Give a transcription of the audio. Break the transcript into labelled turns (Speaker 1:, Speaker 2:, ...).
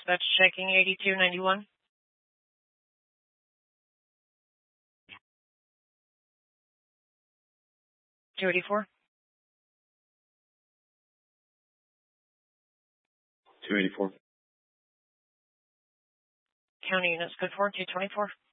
Speaker 1: dispatch checking 8291. $284.
Speaker 2: 284.
Speaker 1: County units code 4, 224.